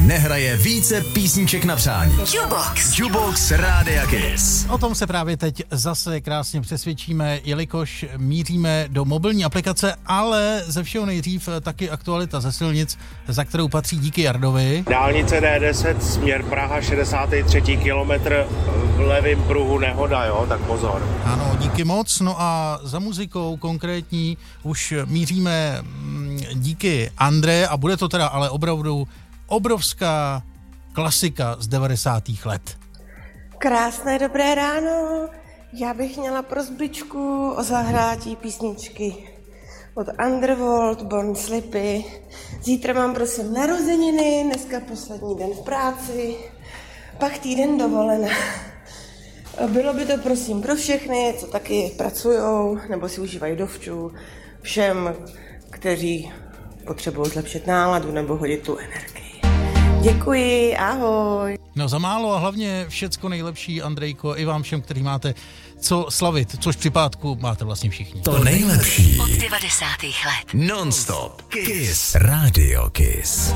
nehraje více písniček na přání. Jukebox Rádia Kiss. O tom se právě teď zase krásně přesvědčíme, jelikož míříme do mobilní aplikace, ale ze všeho nejdřív taky aktualita ze silnic, za kterou patří díky Jardovi. Dálnice D10, směr Praha, 63. kilometr, v levém pruhu nehoda, jo, tak pozor. Ano, díky moc. No a za muzikou konkrétní už míříme díky André a bude to teda ale opravdu obrovská klasika z 90. let. Krásné dobré ráno. Já bych měla prosbičku o zahrátí písničky od Underworld, Born Slippy. Zítra mám prosím narozeniny, dneska poslední den v práci, pak týden dovolená. Bylo by to prosím pro všechny, co taky pracujou nebo si užívají dovčů, všem, kteří potřebují zlepšit náladu nebo hodit tu energii. Děkuji, ahoj. No za málo a hlavně všecko nejlepší, Andrejko, i vám všem, kteří máte co slavit, což při pátku máte vlastně všichni. To nejlepší od 90. let. non-stop Kiss Radio Kiss.